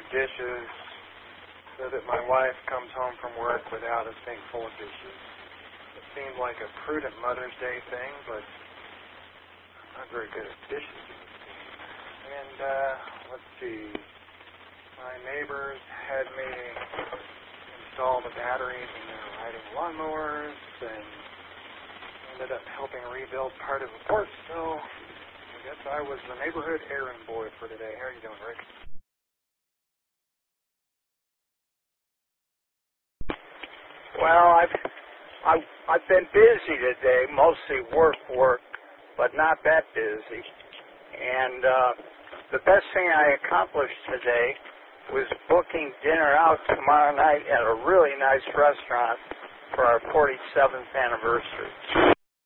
dishes so that my wife comes home from work without a sink full of dishes. It seems like a prudent Mother's Day thing, but I'm not very good at dishes. And, let's see, my neighbors had me install the batteries in their riding lawnmowers and ended up helping rebuild part of the porch, so I guess I was the neighborhood errand boy for today. How are you doing, Rick? Well, I've been busy today, mostly work, but not that busy. And the best thing I accomplished today was booking dinner out tomorrow night at a really nice restaurant for our 47th anniversary.